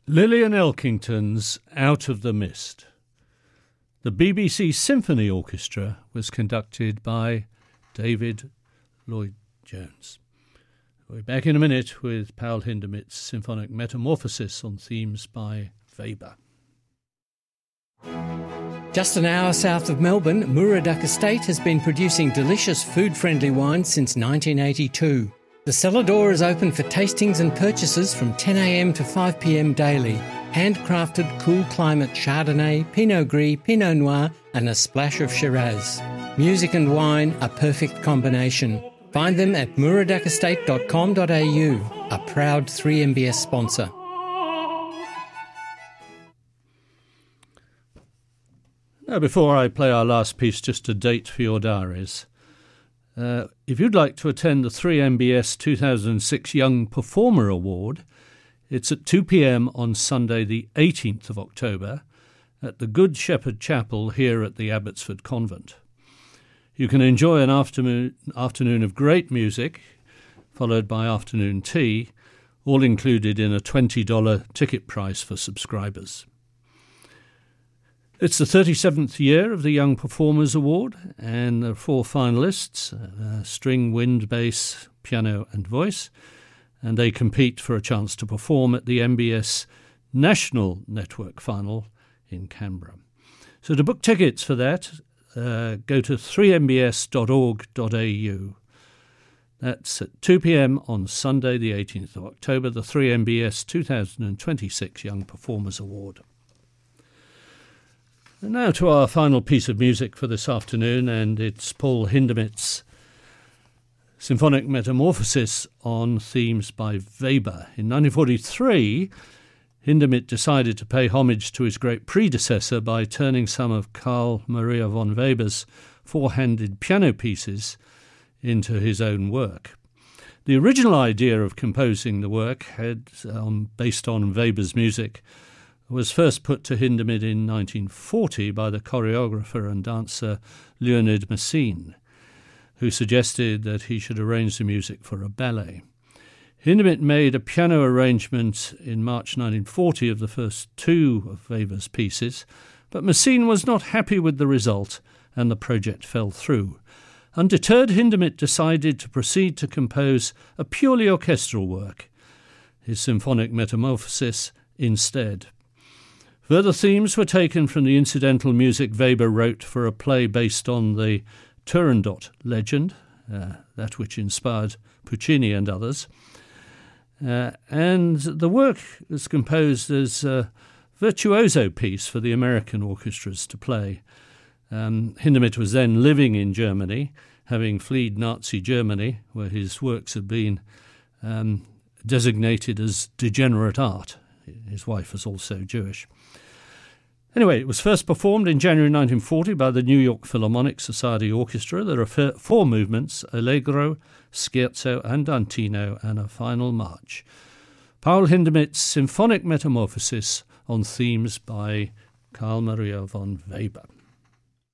Lillian Elkington's Out of the Mist. The BBC Symphony Orchestra was conducted by David Lloyd-Jones. We're back in a minute with Paul Hindemith's Symphonic Metamorphosis on themes by Weber. Just an hour south of Melbourne, Muraduck Estate has been producing delicious food-friendly wines since 1982. The cellar door is open for tastings and purchases from 10 a.m. to 5 p.m. daily. Handcrafted cool climate Chardonnay, Pinot Gris, Pinot Noir and a splash of Shiraz. Music and wine, a perfect combination. Find them at muraduckestate.com.au, a proud 3MBS sponsor. Now, before I play our last piece, just a date for your diaries. If you'd like to attend the 3MBS 2006 Young Performer Award, it's at 2 p.m. on Sunday the 18th of October at the Good Shepherd Chapel here at the Abbotsford Convent. You can enjoy an afternoon of great music, followed by afternoon tea, all included in a $20 ticket price for subscribers. It's the 37th year of the Young Performers Award, and there are 4 finalists, string, wind, bass, piano and voice, and they compete for a chance to perform at the MBS National Network Final in Canberra. So to book tickets for that, go to 3mbs.org.au. That's at 2 p.m. on Sunday the 18th of October, the 3MBS 2026 Young Performers Award. And now to our final piece of music for this afternoon, and it's Paul Hindemith's Symphonic Metamorphosis on themes by Weber. In 1943, Hindemith decided to pay homage to his great predecessor by turning some of Carl Maria von Weber's four-handed piano pieces into his own work. The original idea of composing the work, based on Weber's music, was first put to Hindemith in 1940 by the choreographer and dancer Leonid Messine, who suggested that he should arrange the music for a ballet. Hindemith made a piano arrangement in March 1940 of the first 2 of Weber's pieces, but Messine was not happy with the result and the project fell through. Undeterred, Hindemith decided to proceed to compose a purely orchestral work, his Symphonic Metamorphosis, instead. Further themes were taken from the incidental music Weber wrote for a play based on the Turandot legend, that which inspired Puccini and others. And the work was composed as a virtuoso piece for the American orchestras to play. Hindemith was then living in Germany, having fled Nazi Germany, where his works had been designated as degenerate art. His wife was also Jewish. Anyway, it was first performed in January 1940 by the New York Philharmonic Society Orchestra. There are 4 movements: Allegro, Scherzo, Andantino, and a final march. Paul Hindemith's Symphonic Metamorphosis on themes by Carl Maria von Weber.